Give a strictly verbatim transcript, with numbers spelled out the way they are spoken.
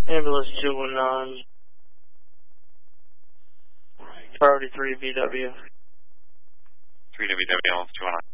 Ambulance two one nine. Priority three V W. three W W, ambulance two one nine.